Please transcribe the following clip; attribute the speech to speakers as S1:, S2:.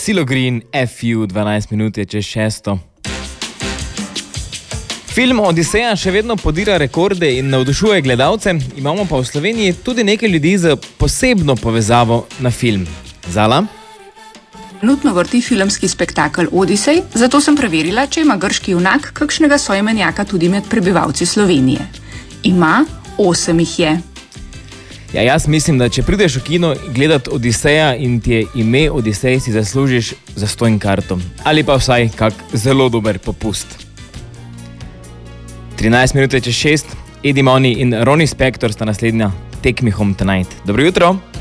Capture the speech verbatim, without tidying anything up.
S1: Silo Green, F U, dvanajst minut je čez šesto. Film Odiseja še vedno podira rekorde in navdušuje gledalce, imamo pa v Sloveniji tudi nekaj ljudi z posebno povezavo na film. Zala?
S2: Trenutno vrti filmski spektakel Odisej, zato sem preverila, če ima grški junak kakšnega soimenjaka tudi med prebivalci Slovenije. Ima, osem jih je.
S1: Ja, jaz mislim, da če prideš v kino gledat Odiseja in ti je ime Odisej, si zaslužiš zastonj karto. Ali pa vsaj kak zelo dober popust. trinajst minut je čez šest, Eddie Money in Ronnie Spector sta naslednja Take Me Home Tonight. Dobro jutro!